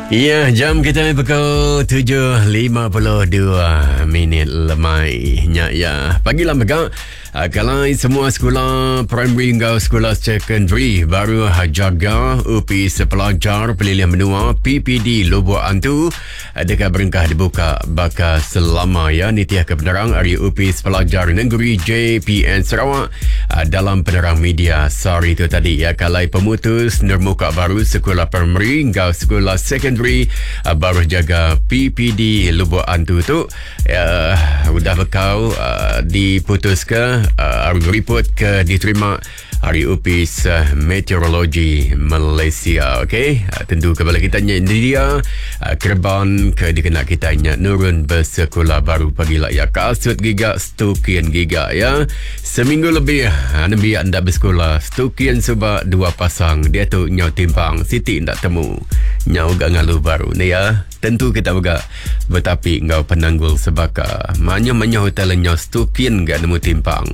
Ya, jam kita pukul 7.52 lemai. Ya. Pagilah megak. Kalau semua sekolah primary hingga sekolah secondary baru jaga UPI sepelajar pilihan menua PPD Lubuk Antu dekat berengkah dibuka bakal selama ya nitiah kebenaran hari UPI sepelajar Negeri JPN Sarawak dalam penerang media sehari itu tadi ya. Kalau pemutus nermuka baru sekolah primary hingga sekolah secondary baru jaga PPD Lubuk Antu tu sudah bekau diputuskan report ke diterima hari UPIS Meteorologi Malaysia. Okey, tentu kepala kita ini dia Kerban ke dikenak kita nurun bersekolah baru pagi lah ya. Kasut giga stukian giga ya. Seminggu lebih nabi anda bersekolah stukian sebab dua pasang dia tu nyau timpang Siti ndak temu nyau gak ngalu baru ni ya. Tentu kita juga betapi ngau penanggul sebaka manya hotel nyau stukian gak nemu timpang.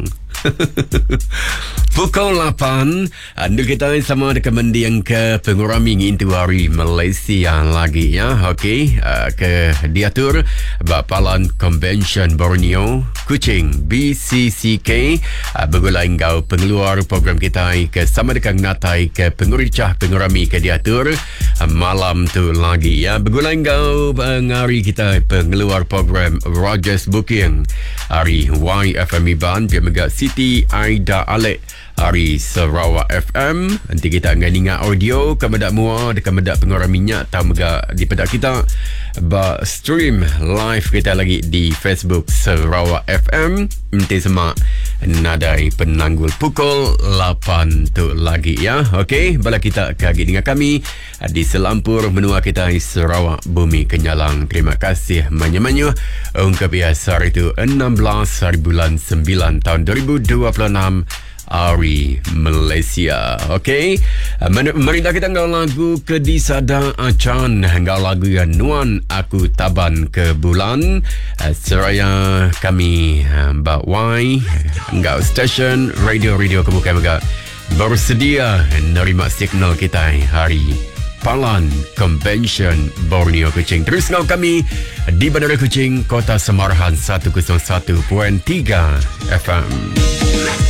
Pukul 8 anda kita sama dekat mendiang ke pengurami ngintu hari Malaysia lagi ya. Okey, ke diatur Bapalan Convention Borneo Kuching BCCK bergulai ngau pengeluar program kita ke sama dekat natai ke penguricah pengurami ke diatur malam tu lagi ya. Bergulai ngau ngari kita pengeluar program Rogers Booking hari YFM Iban dia megak Siti Aida Alek hari Sarawak FM. Nanti kita akan ingat audio kepada mua dekat medak pengeluaran minyak tahu megak di pedak kita stream live kita lagi di Facebook Sarawak FM. Nanti semak nadai penanggul pukul 8 tu lagi ya. Okey, bala kita kagi dengan kami di selampur menua kita Sarawak Bumi Kenyalang. Terima kasih banyak-banyak ungkap biasa hari itu 16 hari bulan 9 tahun 2026 hari Malaysia. Okey, merintah kita ngau lagu ke di Sada Acan ngau lagu yang Nuan Aku Taban ke Bulan seraya kami Mbak Y ngau stesen radio kebuka megak bersedia nerima signal kita hari Palan Convention Borneo Kuching. Terus ngau kami di Bandara Kuching Kota Semarahan 101.3 FM.